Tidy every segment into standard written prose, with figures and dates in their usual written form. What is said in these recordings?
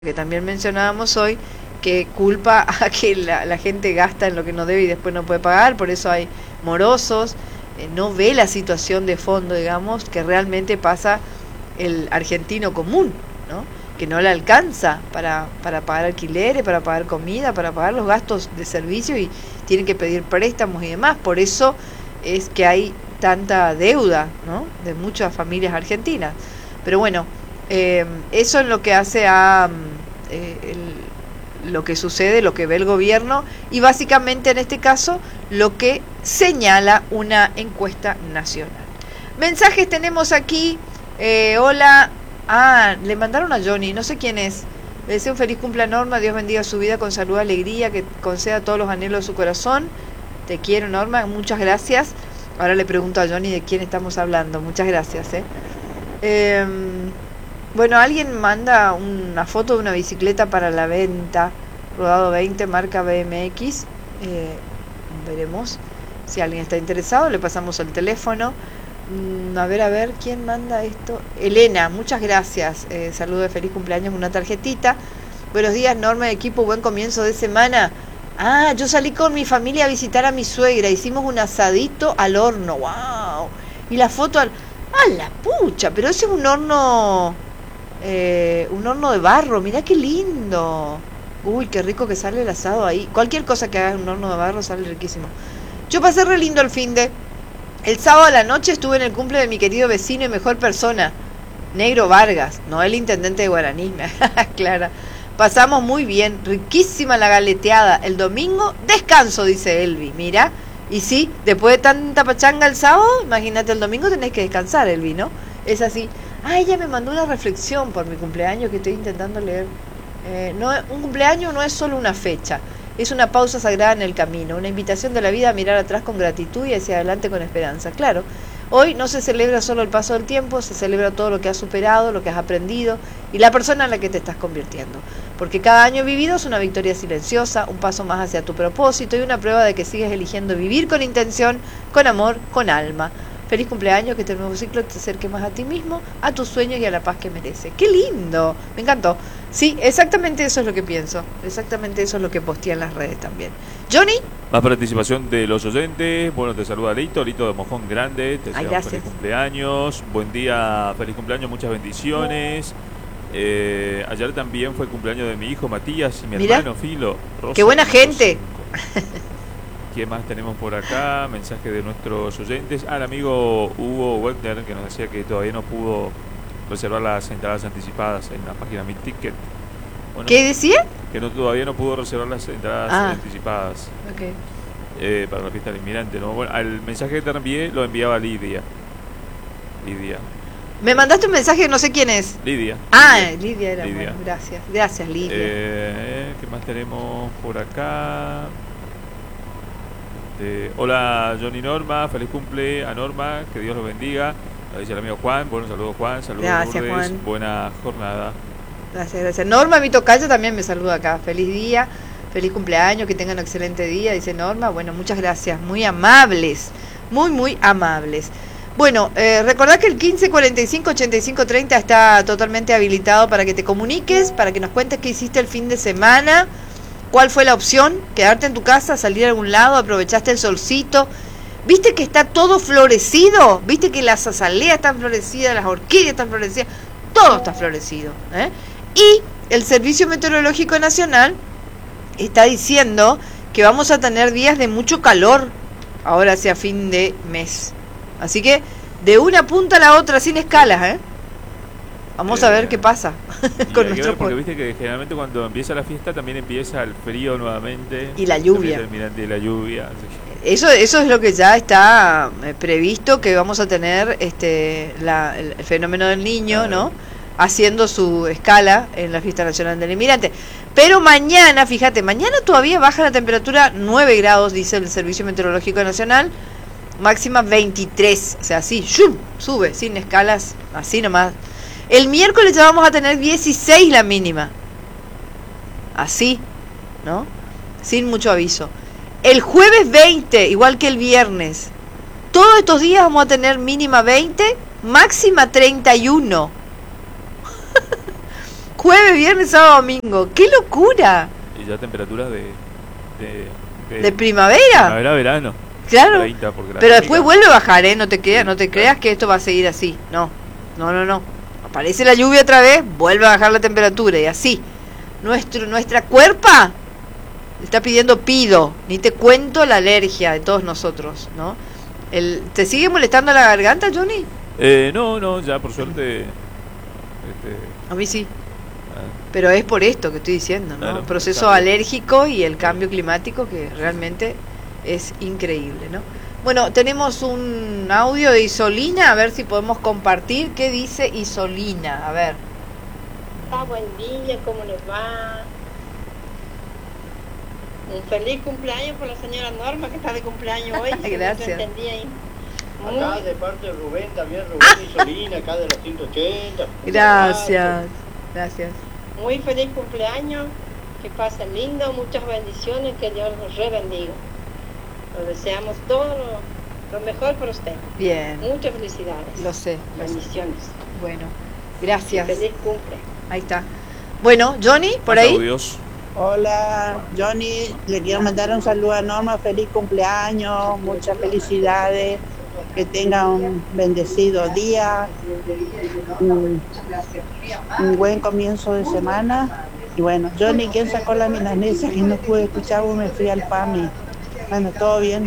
que también mencionábamos hoy, que culpa a que la gente gasta en lo que no debe y después no puede pagar, por eso hay morosos, no ve la situación de fondo, digamos, que realmente pasa el argentino común, ¿no? Que no le alcanza para pagar alquileres, para pagar comida, para pagar los gastos de servicio y tienen que pedir préstamos y demás. Por eso es que hay tanta deuda, ¿no?, de muchas familias argentinas. Pero bueno, eso es lo que hace a lo que sucede, lo que ve el gobierno y básicamente en este caso lo que señala una encuesta nacional. Mensajes tenemos aquí. Hola. Le mandaron a Johnny, no sé quién es. Le deseo un feliz cumpleaños, Norma. Dios bendiga su vida con salud, alegría, que conceda todos los anhelos de su corazón. Te quiero, Norma, muchas gracias. Ahora le pregunto a Johnny de quién estamos hablando. Muchas gracias. Bueno, alguien manda una foto de una bicicleta para la venta, rodado 20, marca BMX. Veremos si alguien está interesado, le pasamos el teléfono. A ver, ¿quién manda esto? Elena, muchas gracias. Saludo de feliz cumpleaños, una tarjetita. Buenos días, Norma, equipo, buen comienzo de semana. Yo salí con mi familia a visitar a mi suegra, hicimos un asadito al horno, wow. Y la foto la pucha, pero ese es un horno de barro, mirá qué lindo. Uy, qué rico que sale el asado ahí. Cualquier cosa que hagas en un horno de barro sale riquísimo. Yo pasé re lindo el sábado a la noche estuve en el cumple de mi querido vecino y mejor persona, Negro Vargas, no el intendente de Guaraní, Clara. Pasamos muy bien, riquísima la galeteada. El domingo, descanso, dice Elvi, mira. Y sí, después de tanta pachanga el sábado, imagínate, el domingo tenés que descansar, Elvi, ¿no? Es así. Ella me mandó una reflexión por mi cumpleaños que estoy intentando leer. Un cumpleaños no es solo una fecha, es una pausa sagrada en el camino, una invitación de la vida a mirar atrás con gratitud y hacia adelante con esperanza. Claro, hoy no se celebra solo el paso del tiempo, se celebra todo lo que has superado, lo que has aprendido y la persona en la que te estás convirtiendo. Porque cada año vivido es una victoria silenciosa, un paso más hacia tu propósito y una prueba de que sigues eligiendo vivir con intención, con amor, con alma. Feliz cumpleaños, que este nuevo ciclo te acerque más a ti mismo, a tus sueños y a la paz que merece. ¡Qué lindo! Me encantó. Sí, exactamente eso es lo que pienso. Exactamente eso es lo que posteé en las redes también. Johnny. Más participación de los oyentes. Bueno, te saluda Lito de Mojón Grande. Te deseo feliz cumpleaños. Buen día, feliz cumpleaños, muchas bendiciones. Ayer también fue el cumpleaños de mi hijo Matías y mi hermano Filo. Rosa, ¡qué buena gente! ¿Qué más tenemos por acá? Mensaje de nuestros oyentes. El amigo Hugo Wegner, que nos decía que todavía no pudo reservar las entradas anticipadas en la página Mi Ticket. Bueno, ¿qué decía? Que todavía no pudo reservar las entradas anticipadas para la fiesta del inmigrante, ¿no? Bueno, el mensaje que te envié lo enviaba Lidia. Me mandaste un mensaje, no sé quién es. Lidia era. Lidia. Bueno, gracias Lidia. ¿Qué más tenemos por acá? Hola Johnny, Norma, feliz cumple a Norma, que Dios los bendiga. Lo dice el amigo Juan. Bueno, saludos Juan, saludos gracias, Lourdes, Juan. Buena jornada. Gracias. Norma, mi tocayo, también me saluda acá. Feliz día, feliz cumpleaños, que tengan un excelente día, dice Norma. Bueno, muchas gracias, muy amables, muy amables. Bueno, recordad que el 1545-8530 está totalmente habilitado para que te comuniques, para que nos cuentes qué hiciste el fin de semana. ¿Cuál fue la opción? ¿Quedarte en tu casa, salir a algún lado, aprovechaste el solcito? ¿Viste que está todo florecido? ¿Viste que las azaleas están florecidas, las orquídeas están florecidas? Todo está florecido, Y el Servicio Meteorológico Nacional está diciendo que vamos a tener días de mucho calor ahora hacia fin de mes. Así que de una punta a la otra sin escalas, Vamos a ver qué pasa con nuestro porque viste que generalmente cuando empieza la fiesta también empieza el frío nuevamente. Y la lluvia. Y la lluvia. Eso es lo que ya está previsto, que vamos a tener el fenómeno del niño, ¿no? Haciendo su escala en la Fiesta Nacional del Inmigrante. Pero mañana, fíjate, mañana todavía baja la temperatura 9 grados, dice el Servicio Meteorológico Nacional. Máxima 23, o sea, así, ¡shum!, sube, sin escalas, así nomás. El miércoles ya vamos a tener 16 la mínima. Así, ¿no? Sin mucho aviso. El jueves 20, igual que el viernes. Todos estos días vamos a tener mínima 20, máxima 31. Jueves, viernes, sábado, domingo. ¡Qué locura! Y ya temperaturas de primavera. Primavera, verano. Claro. 30, pero después vuelve a bajar, ¿eh? No te creas que esto va a seguir así. No. Aparece la lluvia otra vez, vuelve a bajar la temperatura y así. Nuestra cuerpa está pidiendo pido. Ni te cuento la alergia de todos nosotros, ¿no? ¿Te sigue molestando la garganta, Johnny? No, ya por suerte. A mí sí. Pero es por esto que estoy diciendo, ¿no? Claro, proceso alérgico y el cambio climático que realmente es increíble, ¿no? Bueno, tenemos un audio de Isolina, a ver si podemos compartir. ¿Qué dice Isolina? A ver. Buen día, ¿cómo les va? Un feliz cumpleaños por la señora Norma, que está de cumpleaños hoy. Gracias. No entendí ahí. Acá de parte de Rubén, también Rubén Isolina, acá de los 180. Gracias. Muy feliz cumpleaños, que pasen lindo, muchas bendiciones, que Dios los bendiga. Nos deseamos todo lo mejor para usted. Bien. Muchas felicidades. Lo sé. Bendiciones. Bueno, gracias. Y feliz cumple. Ahí está. Bueno, Johnny, por ahí. Audios. Hola, Johnny, le quiero mandar un saludo a Norma, feliz cumpleaños, muchas felicidades, que tenga un bendecido día, un buen comienzo de semana. Y bueno, Johnny, ¿quién sacó la milanesa que no pude escuchar? Me fui al PAMI. Bueno, todo bien.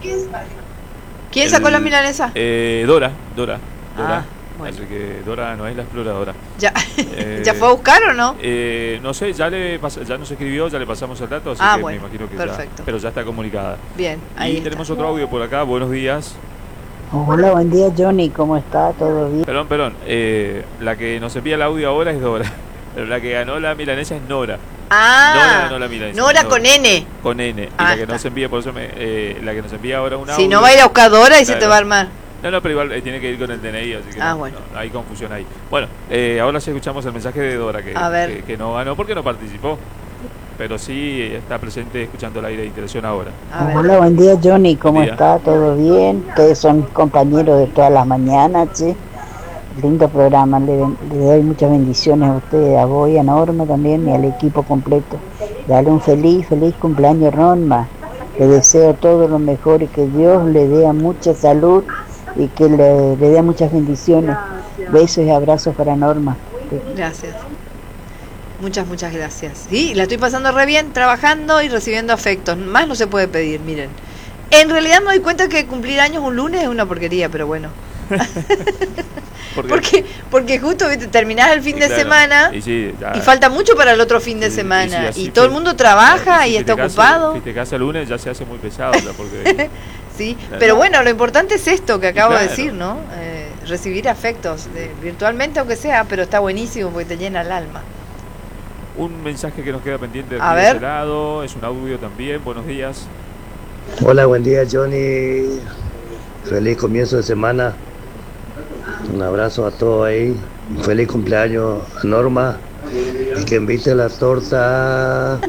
¿Quién sacó la milanesa? Dora. Bueno. Así que Dora no es la exploradora. ¿Ya, ¿Ya fue a buscar o no? No sé, ya nos escribió, ya le pasamos el dato, así que bueno, me imagino que perfecto. ya, pero ya está comunicada. Bien, ahí y tenemos otro audio por acá, buenos días. Hola, buen día, Johnny, ¿cómo está? ¿Todo bien? Perdón, la que nos envía el audio ahora es Dora, pero la que ganó la milanesa es Nora. Nora ganó la milanesa. Nora con N. Con N, y la que nos envía, por eso la que nos envía ahora un audio. Si no va a ir a buscar Dora y se te va a armar. No, pero igual tiene que ir con el DNI, así que bueno. no hay confusión ahí. Bueno, ahora sí escuchamos el mensaje de Dora, que no ganó porque no participó, pero sí está presente escuchando el aire de Interacción ahora. Hola, buen día, Johnny, ¿cómo está? ¿Todo bien? Ustedes son compañeros de todas las mañanas, ¿sí? Lindo programa, le doy muchas bendiciones a ustedes, a vos y a Norma también y al equipo completo. Dale un feliz cumpleaños, Norma. Le deseo todo lo mejor y que Dios le dé mucha salud y que le dé muchas bendiciones. Besos y abrazos para Norma. Gracias. Muchas gracias. Sí, la estoy pasando re bien, trabajando y recibiendo afectos. Más no se puede pedir, miren. En realidad me doy cuenta que cumplir años un lunes es una porquería, pero bueno. Porque justo terminás el fin de semana y falta mucho para el otro fin de semana y todo el mundo trabaja y está ocupado. Si te casas el lunes ya se hace muy pesado porque sí, pero bueno, lo importante es esto que acabo de decir, ¿no? Recibir afectos virtualmente aunque sea, pero está buenísimo porque te llena el alma. Un mensaje que nos queda pendiente de este lado, es un audio también. Buenos días. Hola, buen día, Johnny. Feliz comienzo de semana. Un abrazo a todos ahí. Un feliz cumpleaños a Norma. Y que invite la torta.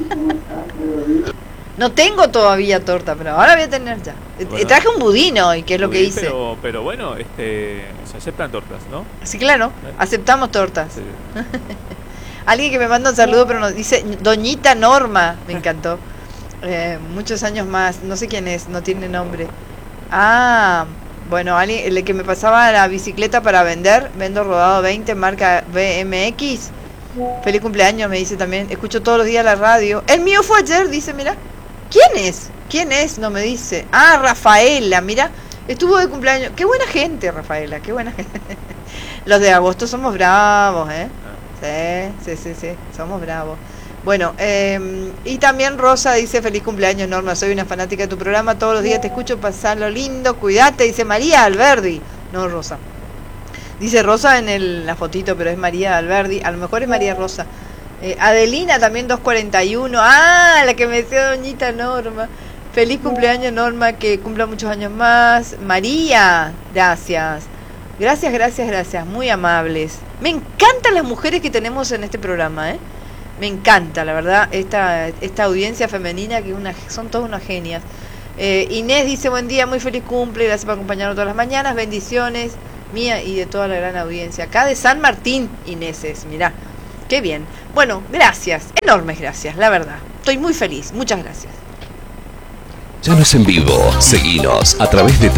No tengo todavía torta, pero ahora voy a tener ya. Bueno, traje un budín hoy, que es lo que hice. Pero bueno, se aceptan tortas, ¿no? Sí, claro, aceptamos tortas. Sí. Alguien que me manda un saludo, pero nos dice Doñita Norma, me encantó. Muchos años más, no sé quién es, no tiene nombre. Bueno, alguien el que me pasaba la bicicleta para vendo rodado 20, marca BMX. Feliz cumpleaños, me dice también. Escucho todos los días la radio. El mío fue ayer, dice, mira. ¿Quién es? No me dice. Rafaela, mira. Estuvo de cumpleaños. Qué buena gente, Rafaela, qué buena gente. Los de agosto somos bravos, ¿eh? Sí, somos bravos. Bueno, y también Rosa dice, feliz cumpleaños, Norma, soy una fanática de tu programa, todos los días te escucho, pasarlo lindo, cuídate, dice María Alberdi. No, Rosa. Dice Rosa en la fotito, pero es María Alberdi, a lo mejor es María Rosa. Adelina también 241, la que me decía Doñita Norma. Feliz cumpleaños, Norma, que cumpla muchos años más. María, gracias, muy amables. Me encantan las mujeres que tenemos en este programa, me encanta, la verdad, esta audiencia femenina que son todas unas genias. Inés dice, buen día, muy feliz cumple, gracias por acompañarnos todas las mañanas, bendiciones, mía y de toda la gran audiencia. Acá de San Martín, Inés es, mirá. Qué bien. Bueno, gracias, enormes gracias, la verdad. Estoy muy feliz, muchas gracias. Ya no es en vivo. Seguinos a través de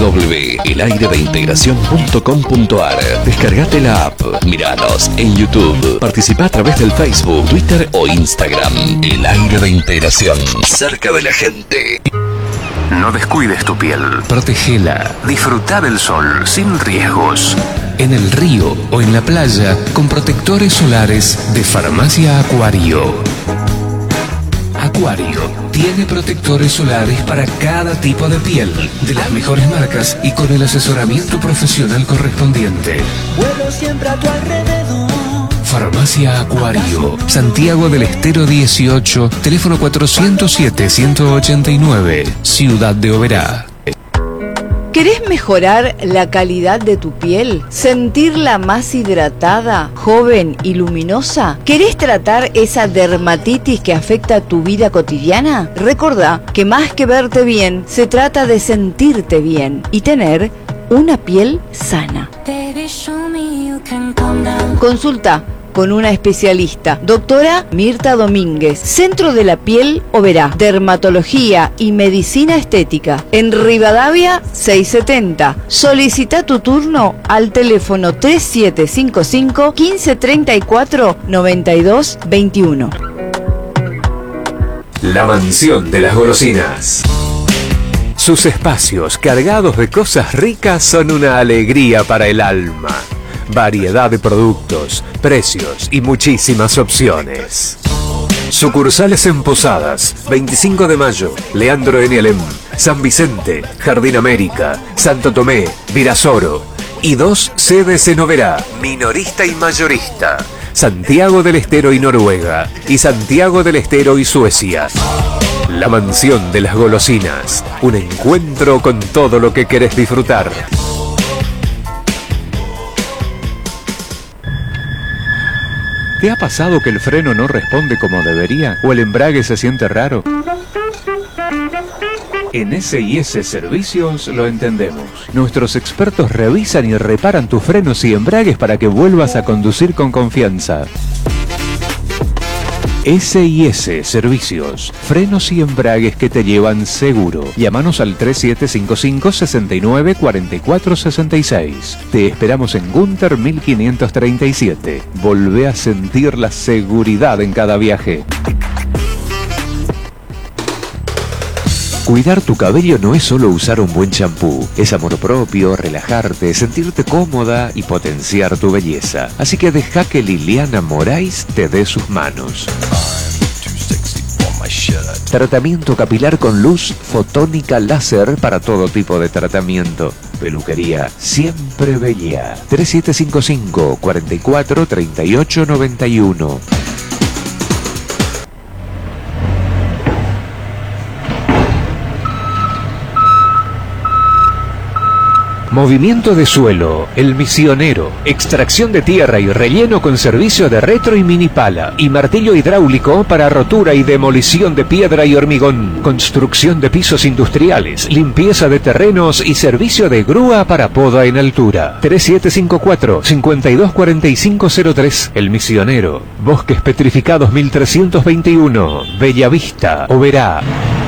www.elaireveintegracion.com.ar. Descargate la app. Míranos en YouTube. Participa a través del Facebook, Twitter o Instagram. El Aire de Integración. Cerca de la gente. No descuides tu piel. Protégela. Disfruta del sol sin riesgos. En el río o en la playa con protectores solares de Farmacia Acuario. Acuario tiene protectores solares para cada tipo de piel, de las mejores marcas y con el asesoramiento profesional correspondiente. Vuelo siempre a tu alrededor. Farmacia Acuario, Santiago del Estero 18, teléfono 407-189, Ciudad de Oberá. ¿Querés mejorar la calidad de tu piel? ¿Sentirla más hidratada, joven y luminosa? ¿Querés tratar esa dermatitis que afecta tu vida cotidiana? Recordá que más que verte bien, se trata de sentirte bien y tener una piel sana. Consulta con una especialista, doctora Mirta Domínguez, Centro de la Piel Oberá, Dermatología y Medicina Estética, en Rivadavia 670. Solicita tu turno al teléfono 3755 1534 9221. La mansión de las golosinas. Sus espacios cargados de cosas ricas son una alegría para el alma. Variedad de productos, precios y muchísimas opciones. Sucursales en Posadas, 25 de Mayo, Leandro N. Alem, San Vicente, Jardín América, Santo Tomé, Virasoro. Y 2 sedes en Oberá, minorista y mayorista. Santiago del Estero y Noruega, y Santiago del Estero y Suecia. La mansión de las golosinas, un encuentro con todo lo que querés disfrutar. ¿Te ha pasado que el freno no responde como debería o el embrague se siente raro? En S&S Servicios lo entendemos. Nuestros expertos revisan y reparan tus frenos y embragues para que vuelvas a conducir con confianza. S&S Servicios, frenos y embragues que te llevan seguro. Llámanos al 3755 69 44 66. Te esperamos en Gunter 1537. Volvé a sentir la seguridad en cada viaje. Cuidar tu cabello no es solo usar un buen champú, es amor propio, relajarte, sentirte cómoda y potenciar tu belleza. Así que deja que Liliana Moraes te dé sus manos. Tratamiento capilar con luz fotónica láser para todo tipo de tratamiento. Peluquería siempre bella. 3755 44 38 91. Movimiento de suelo, El Misionero, extracción de tierra y relleno con servicio de retro y mini pala y martillo hidráulico para rotura y demolición de piedra y hormigón, construcción de pisos industriales, limpieza de terrenos y servicio de grúa para poda en altura. 3754-524503, El Misionero, Bosques Petrificados 1321, Bellavista, Oberá.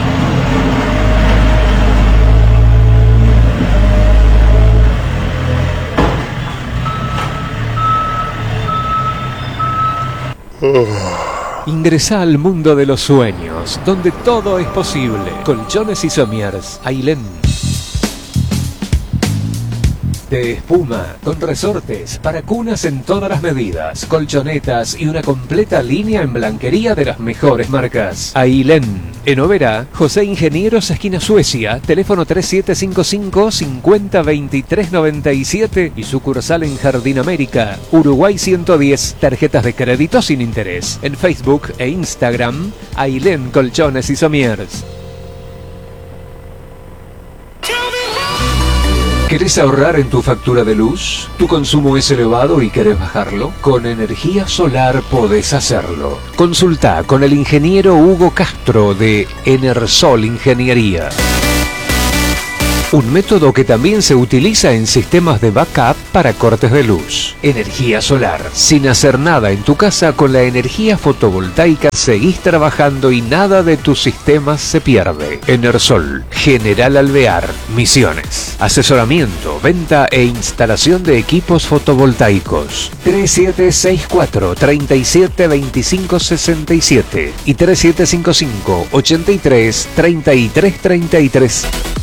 Ingresa al mundo de los sueños, donde todo es posible. Colchones y Somiers, Ailén. De espuma, con resortes, para cunas en todas las medidas, colchonetas y una completa línea en blanquería de las mejores marcas. Ailén. En Oberá, José Ingenieros, esquina Suecia, teléfono 3755 502397 y sucursal en Jardín América, Uruguay 110, tarjetas de crédito sin interés. En Facebook e Instagram, Ailén Colchones y Somiers. ¿Querés ahorrar en tu factura de luz? ¿Tu consumo es elevado y querés bajarlo? Con energía solar podés hacerlo. Consulta con el ingeniero Hugo Castro de Enersol Ingeniería. un método que también se utiliza en sistemas de backup para cortes de luz. Energía solar. Sin hacer nada en tu casa, con la energía fotovoltaica seguís trabajando y nada de tus sistemas se pierde. Enersol, General Alvear, Misiones. Asesoramiento, venta e instalación de equipos fotovoltaicos. 3764 37 25 67 y 3755 83 33 33.